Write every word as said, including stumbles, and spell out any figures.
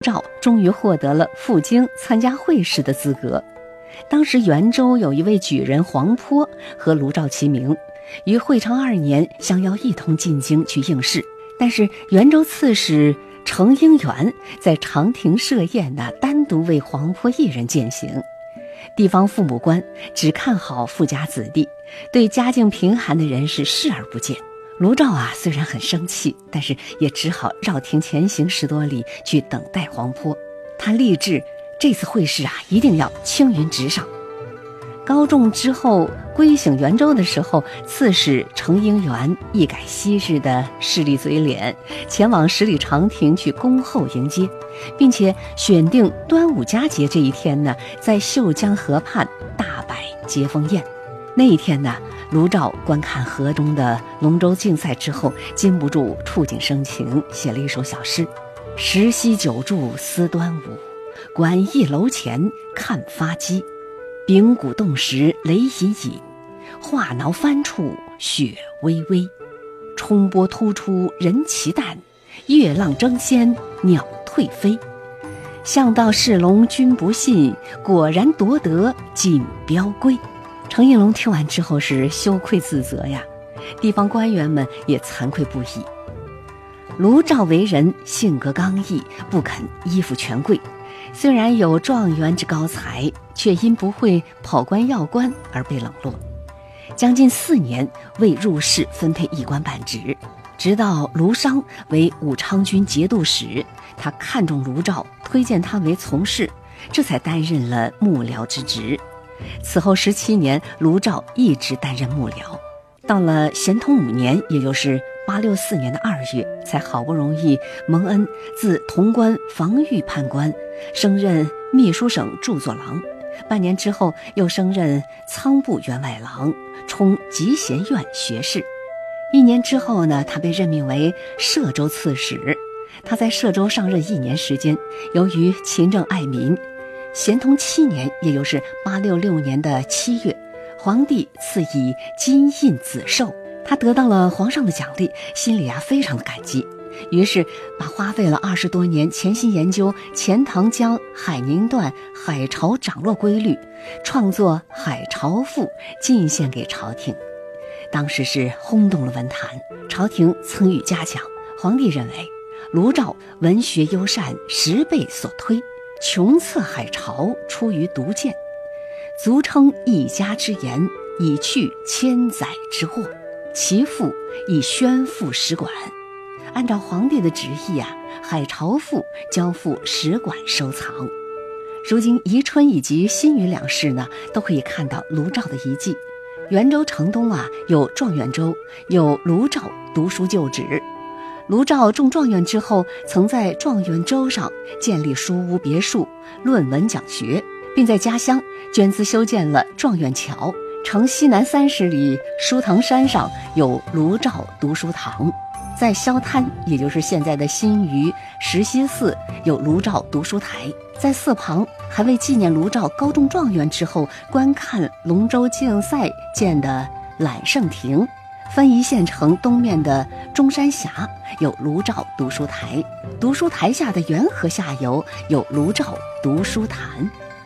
照终于获得了赴京参加会试的资格。当时袁州有一位举人黄坡和卢照齐名，于会昌二年相邀一同进京去应试。但是袁州刺史程应元在长亭设宴呢，单独为黄坡一人饯行。地方父母官只看好富家子弟，对家境贫寒的人士视而不见。卢照啊，虽然很生气，但是也只好绕亭前行十多里去等待黄坡。他立志这次会试啊，一定要青云直上。高中之后归省袁州的时候，刺史程应元一改昔日的势利嘴脸，前往十里长亭去恭候迎接，并且选定端午佳节这一天呢，在秀江河畔大摆接风宴。那一天呢，卢照观看河中的龙舟竞赛之后，禁不住触景生情，写了一首小诗：十溪九柱思端午，馆驿楼前看发鸡。柄鼓动时雷隐隐，画挠翻处雪微微。冲波突出人奇淡，月浪争先鸟退飞。向道是龙君不信，果然夺得锦标归。程应龙听完之后是羞愧自责呀，地方官员们也惭愧不已。卢照为人性格刚毅，不肯依附权贵，虽然有状元之高才，却因不会跑官要官而被冷落。将近四年未入仕分配一官半职，直到卢商为武昌军节度使，他看中卢照，推荐他为从事，这才担任了幕僚之职。此后十七年，卢照一直担任幕僚。到了咸通五年，也就是八六四年的二月，才好不容易蒙恩自潼关防御判官升任秘书省著作郎，半年之后又升任仓部员外郎，充集贤院学士。一年之后呢，他被任命为歙州刺史。他在歙州上任一年时间，由于勤政爱民，咸通七年，也就是八六六年的七月，皇帝赐以金印紫绶，他得到了皇上的奖励，心里啊非常的感激，于是把花费了二十多年潜心研究钱塘江海宁段海潮涨落规律，创作《海潮赋》进献给朝廷。当时是轰动了文坛，朝廷曾予嘉奖。皇帝认为卢照文学优善，十倍所推，穷策海潮出于独见，足称一家之言，以去千载之祸。其父亦宣赋使馆。按照皇帝的旨意啊，海潮赋交付使馆收藏。如今宜春以及新余两市呢，都可以看到卢照的遗迹。袁州城东啊有状元州，有卢照读书旧址。卢照中状元之后，曾在状元州上建立书屋别墅，论文讲学，并在家乡捐资修建了状元桥。城西南三十里书堂山上有卢照读书堂，在萧滩，也就是现在的新余石溪寺，有卢照读书台。在寺旁还为纪念卢照高中状元之后观看龙舟竞赛建的揽胜亭。分宜县城东面的中山峡有卢照读书台，读书台下的元河下游有卢照读书坛。